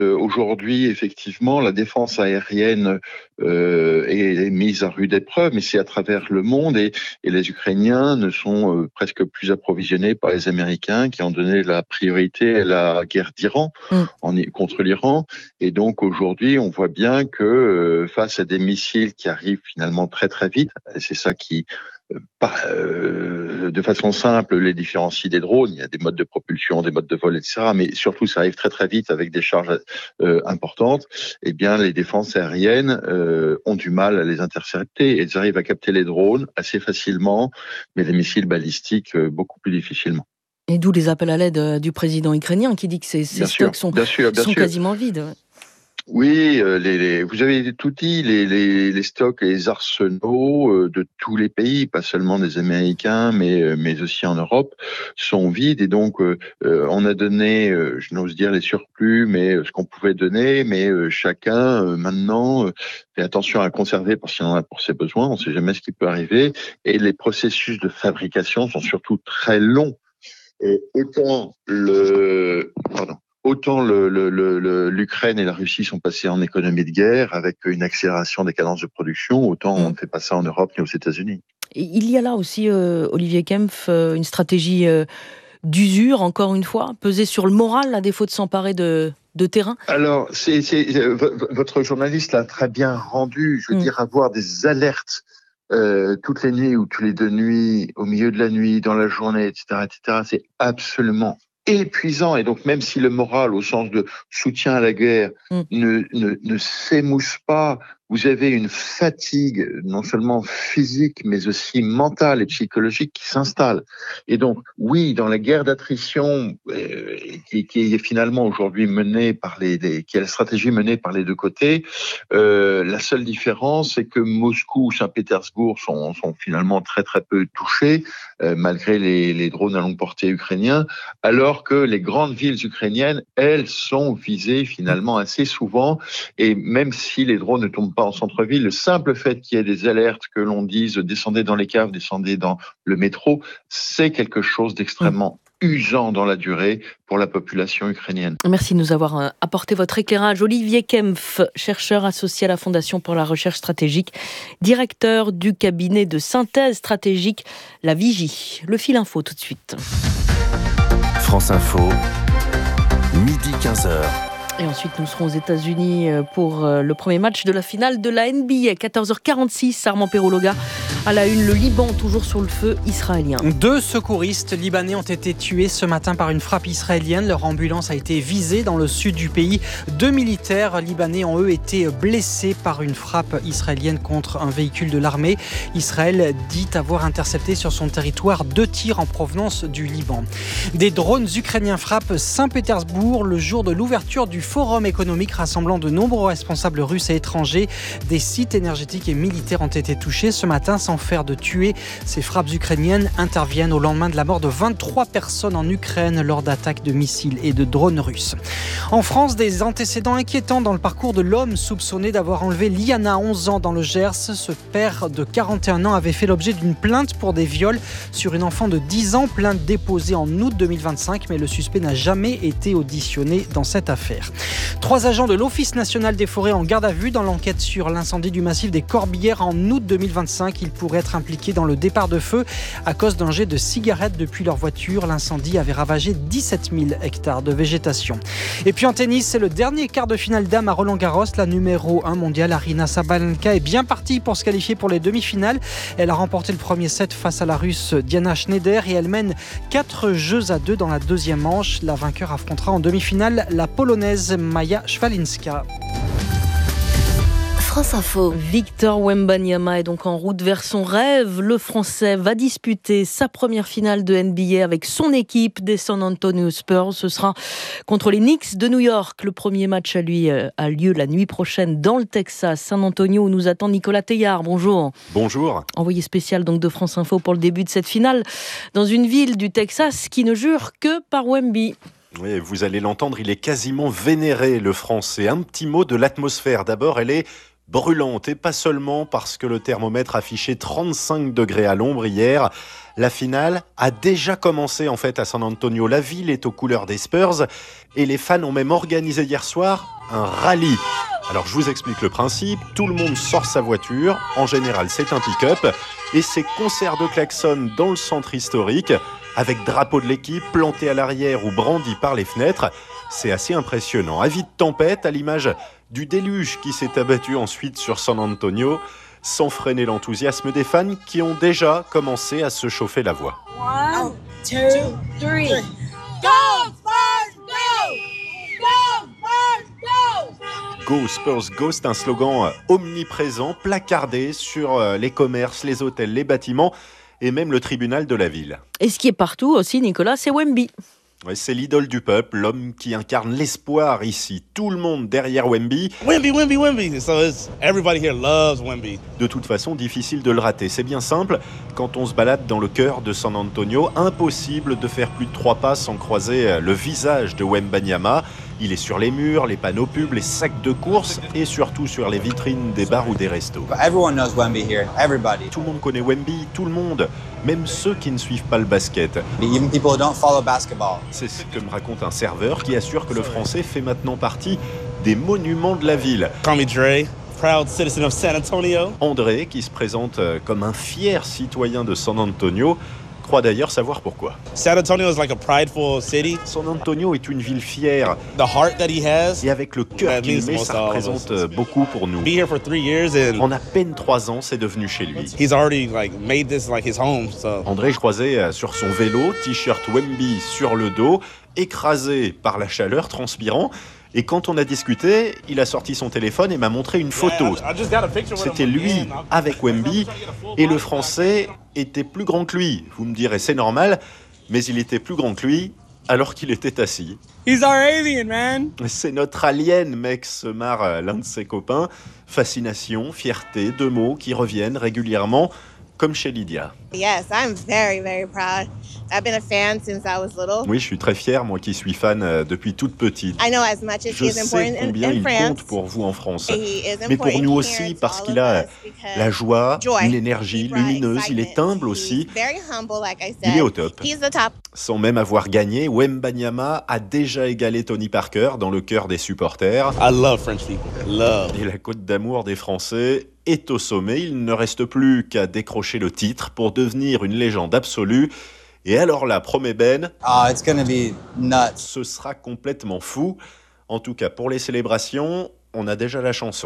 Aujourd'hui, effectivement, la défense aérienne est mise à rude épreuve, mais c'est à travers le monde et les Ukrainiens ne sont presque plus approvisionnés par les Américains qui ont donné la priorité à la guerre d'Iran contre l'Iran. Et donc aujourd'hui, on voit bien que face à des missiles qui arrivent finalement très très vite, c'est ça qui de façon simple, les différencie des drones. Il y a des modes de propulsion, des modes de vol, etc. Mais surtout, ça arrive très très vite avec des charges importantes. Eh bien, les défenses aériennes ont du mal à les intercepter. Elles arrivent à capter les drones assez facilement, mais les missiles balistiques beaucoup plus difficilement. Et d'où les appels à l'aide du président ukrainien qui dit que ces stocks sont quasiment vides. Oui, vous avez tout dit, les stocks et les arsenaux de tous les pays, pas seulement des Américains, mais aussi en Europe, sont vides. Et donc, on a donné, je n'ose dire les surplus, mais ce qu'on pouvait donner, mais chacun, maintenant, fait attention à conserver parce qu'il en a pour ses besoins, on ne sait jamais ce qui peut arriver. Et les processus de fabrication sont surtout très longs. Et Autant l'Ukraine et la Russie sont passés en économie de guerre avec une accélération des cadences de production, autant on ne fait pas ça en Europe ni aux États-Unis. Et il y a là aussi, Olivier Kempf, une stratégie d'usure, encore une fois, peser sur le moral à défaut de s'emparer de terrain. Alors, votre journaliste l'a très bien rendu. Je veux dire, avoir des alertes toutes les nuits ou tous les 2 nuits, au milieu de la nuit, dans la journée, etc., c'est absolument épuisant. Et donc, même si le moral, au sens de soutien à la guerre, ne s'émousse pas, vous avez une fatigue, non seulement physique, mais aussi mentale et psychologique qui s'installe. Et donc, oui, dans la guerre d'attrition, qui est finalement aujourd'hui menée par qui est la stratégie menée par les deux côtés, la seule différence, c'est que Moscou ou Saint-Pétersbourg sont finalement très très peu touchés, malgré les drones à longue portée ukrainiens, alors que les grandes villes ukrainiennes, elles, sont visées finalement assez souvent. Et même si les drones ne tombent pas en centre-ville, le simple fait qu'il y ait des alertes, que l'on dise descendez dans les caves, descendez dans le métro, c'est quelque chose d'extrêmement usant dans la durée pour la population ukrainienne. Merci de nous avoir apporté votre éclairage. Olivier Kempf, chercheur associé à la Fondation pour la recherche stratégique, directeur du cabinet de synthèse stratégique La Vigie. Le fil info tout de suite. France Info, midi 15h. Et ensuite, nous serons aux États-Unis pour le premier match de la finale de la NBA. 14h46, Armand Perrologa à la une. Le Liban, toujours sur le feu israélien. 2 secouristes libanais ont été tués ce matin par une frappe israélienne. Leur ambulance a été visée dans le sud du pays. 2 militaires libanais ont, eux, été blessés par une frappe israélienne contre un véhicule de l'armée. Israël dit avoir intercepté sur son territoire 2 tirs en provenance du Liban. Des drones ukrainiens frappent Saint-Pétersbourg le jour de l'ouverture du forum économique rassemblant de nombreux responsables russes et étrangers. Des sites énergétiques et militaires ont été touchés ce matin sans faire de tués. Ces frappes ukrainiennes interviennent au lendemain de la mort de 23 personnes en Ukraine lors d'attaques de missiles et de drones russes. En France, des antécédents inquiétants dans le parcours de l'homme soupçonné d'avoir enlevé Liana, 11 ans, dans le Gers. Ce père de 41 ans avait fait l'objet d'une plainte pour des viols sur une enfant de 10 ans, plainte déposée en août 2025, mais le suspect n'a jamais été auditionné dans cette affaire. 3 agents de l'Office national des forêts en garde à vue dans l'enquête sur l'incendie du massif des Corbières en août 2025. Ils pourraient être impliqués dans le départ de feu à cause d'un jet de cigarettes depuis leur voiture. L'incendie avait ravagé 17 000 hectares de végétation. Et puis en tennis, c'est le dernier quart de finale dames à Roland-Garros. La numéro 1 mondiale, Aryna Sabalenka, est bien partie pour se qualifier pour les demi-finales. Elle a remporté le premier set face à la Russe Diana Schneider et elle mène 4-2 dans la deuxième manche. La vainqueur affrontera en demi-finale la Polonaise Maja Szwalinska. France Info. Victor Wembanyama est donc en route vers son rêve. Le Français va disputer sa première finale de NBA avec son équipe des San Antonio Spurs. Ce sera contre les Knicks de New York. Le premier match a lieu la nuit prochaine dans le Texas, San Antonio, où nous attend Nicolas Teillard. Bonjour. Bonjour. Envoyé spécial donc de France Info pour le début de cette finale dans une ville du Texas qui ne jure que par Wemby. Oui, vous allez l'entendre, il est quasiment vénéré, le Français. Un petit mot de l'atmosphère. D'abord, elle est brûlante, et pas seulement parce que le thermomètre affichait 35 degrés à l'ombre hier. La finale a déjà commencé en fait à San Antonio. La ville est aux couleurs des Spurs et les fans ont même organisé hier soir un rallye. Alors je vous explique le principe, tout le monde sort sa voiture, en général c'est un pick-up, et c'est concert de klaxons dans le centre historique, avec drapeau de l'équipe planté à l'arrière ou brandi par les fenêtres. C'est assez impressionnant. Avis de tempête à l'image du déluge qui s'est abattu ensuite sur San Antonio, sans freiner l'enthousiasme des fans qui ont déjà commencé à se chauffer la voix. 1, 2, 3. Go Spurs, go! Go Spurs, go! Go Spurs Go, c'est un slogan omniprésent, placardé sur les commerces, les hôtels, les bâtiments et même le tribunal de la ville. Et ce qui est partout aussi, Nicolas, c'est Wemby. Ouais, c'est l'idole du peuple, l'homme qui incarne l'espoir ici. Tout le monde derrière Wemby. Wemby, Wemby, Wemby. So everybody here loves Wemby. De toute façon, difficile de le rater. C'est bien simple, quand on se balade dans le cœur de San Antonio, impossible de faire plus de 3 pas sans croiser le visage de Wembanyama. Il est sur les murs, les panneaux pubs, les sacs de course et surtout sur les vitrines des bars ou des restos. Everyone knows Wemby here. Everybody. Tout le monde connaît Wemby, tout le monde, même ceux qui ne suivent pas le basket. Even people who don't follow basketball. C'est ce que me raconte un serveur qui assure que le français fait maintenant partie des monuments de la ville. Call me Dre, proud citizen of San Antonio. André, qui se présente comme un fier citoyen de San Antonio, croit d'ailleurs savoir pourquoi. San Antonio is like a prideful city. San Antonio est une ville fière. The heart that he has. Et avec le cœur qu'il met, ça représente beaucoup pour nous. Be here for 3 years and en à peine 3 ans, c'est devenu chez lui. He's already made this his home. So. André, je croisais sur son vélo, t-shirt Wemby sur le dos, écrasé par la chaleur, transpirant. Et quand on a discuté, il a sorti son téléphone et m'a montré une photo. C'était lui avec Wemby et le français était plus grand que lui. Vous me direz, c'est normal, mais il était plus grand que lui alors qu'il était assis. He's our alien, man. C'est notre alien, mec, se marre l'un de ses copains. Fascination, fierté, 2 mots qui reviennent régulièrement, comme chez Lydia. Yes, I'm very, very proud. I've been a fan since I was little. Oui, je suis très fier, moi qui suis fan depuis toute petite. I know as much as je he's important sais combien in il France. compte pour vous en France. Mais pour nous aussi, parce qu'il a la joie, l'énergie lumineuse, il est humble aussi. Il est au top. Sans même avoir gagné, Wembanyama a déjà égalé Tony Parker dans le cœur des supporters. I love French people. Love. Et la côte d'amour des Français est au sommet. Il ne reste plus qu'à décrocher le titre pour devenir une légende absolue. Et alors là, promet Ben, it's gonna be nuts. Ce sera complètement fou. En tout cas, pour les célébrations, on a déjà la chanson.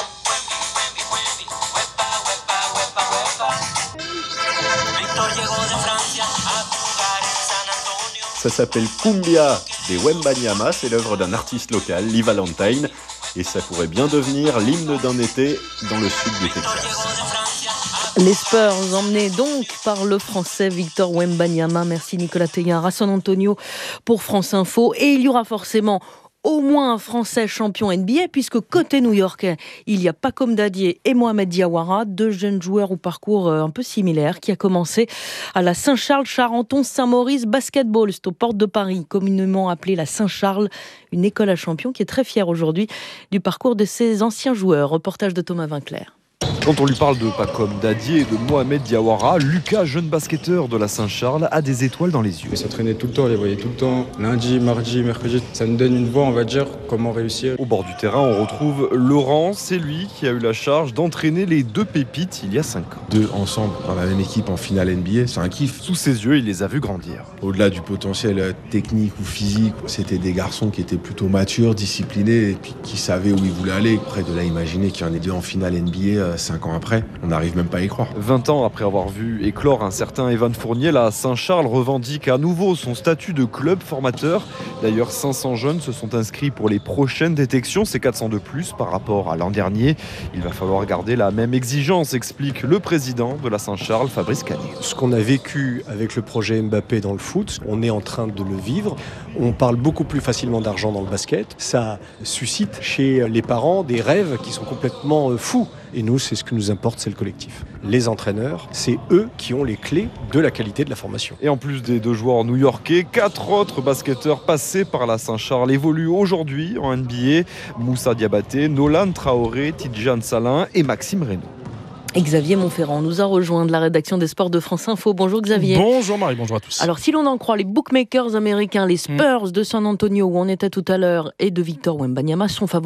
Ça s'appelle Cumbia des Wembanyama, c'est l'œuvre d'un artiste local, Lee Valentine, et ça pourrait bien devenir l'hymne d'un été dans le sud du Texas. Les Spurs emmenés donc par le Français Victor Wembanyama. Merci Nicolas Teillard à San Antonio pour France Info. Et il y aura forcément au moins un Français champion NBA, puisque côté new-yorkais, il y a Pacom Dadier et Mohamed Diawara, 2 jeunes joueurs au parcours un peu similaire, qui a commencé à la Saint-Charles-Charenton-Saint-Maurice Basketball. C'est aux portes de Paris, communément appelée la Saint-Charles, une école à champions qui est très fière aujourd'hui du parcours de ses anciens joueurs. Reportage de Thomas Vinclair. Quand on lui parle de Pacom Dadier et de Mohamed Diawara, Lucas, jeune basketteur de la Saint-Charles, a des étoiles dans les yeux. Il s'entraînait tout le temps, on les voyait tout le temps. Lundi, mardi, mercredi. Ça nous donne une voie, on va dire, comment réussir. Au bord du terrain, on retrouve Laurent. C'est lui qui a eu la charge d'entraîner les 2 pépites il y a 5 ans. 2 ensemble dans la même équipe en finale NBA, c'est un kiff. Sous ses yeux, il les a vus grandir. Au-delà du potentiel technique ou physique, c'était des garçons qui étaient plutôt matures, disciplinés et puis qui savaient où ils voulaient aller. Après, de là, imaginer qu'il y en ait 2 en finale NBA 5 ans après, on n'arrive même pas à y croire. 20 ans après avoir vu éclore un certain Evan Fournier, la Saint-Charles revendique à nouveau son statut de club formateur. D'ailleurs, 500 jeunes se sont inscrits pour les prochaines détections. C'est 400 de plus par rapport à l'an dernier. Il va falloir garder la même exigence, explique le président de la Saint-Charles, Fabrice Canet. Ce qu'on a vécu avec le projet Mbappé dans le foot, on est en train de le vivre. On parle beaucoup plus facilement d'argent dans le basket. Ça suscite chez les parents des rêves qui sont complètement fous. Et nous, c'est ce que nous importe, c'est le collectif. Les entraîneurs, c'est eux qui ont les clés de la qualité de la formation. Et en plus des 2 joueurs new-yorkais, 4 autres basketteurs passés par la Saint-Charles évoluent aujourd'hui en NBA. Moussa Diabaté, Nolan Traoré, Tidjane Salin et Maxime Reynaud. Et Xavier Montferrand nous a rejoint de la rédaction des sports de France Info. Bonjour Xavier. Bonjour Marie, bonjour à tous. Alors si l'on en croit les bookmakers américains, les Spurs de San Antonio où on était tout à l'heure et de Victor Wembanyama sont favoris